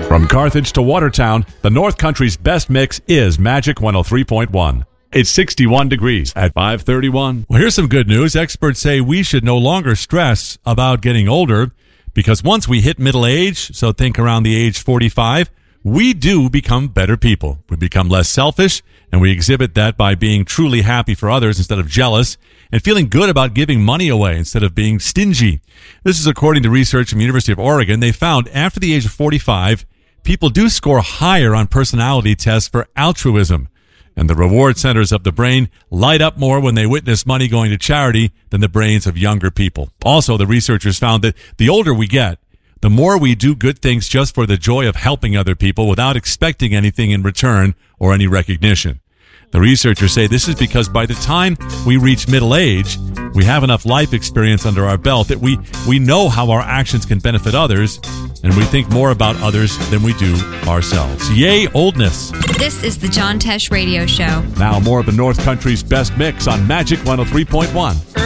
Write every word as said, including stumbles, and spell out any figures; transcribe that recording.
From Carthage to Watertown, the North Country's best mix is Magic one oh three point one. It's sixty-one degrees at five thirty-one. Well, here's some good news. Experts say we should no longer stress about getting older because once we hit middle age, so think around the age forty-five, we do become better people. We become less selfish, and we exhibit that by being truly happy for others instead of jealous, and feeling good about giving money away instead of being stingy. This is according to research from the University of Oregon. They found after the age of forty-five, people do score higher on personality tests for altruism, and the reward centers of the brain light up more when they witness money going to charity than the brains of younger people. Also, the researchers found that the older we get, the more we do good things just for the joy of helping other people without expecting anything in return or any recognition. The researchers say this is because by the time we reach middle age, we have enough life experience under our belt that we, we know how our actions can benefit others, and we think more about others than we do ourselves. Yay, oldness. This is the John Tesh Radio Show. Now more of the North Country's best mix on Magic one oh three point one.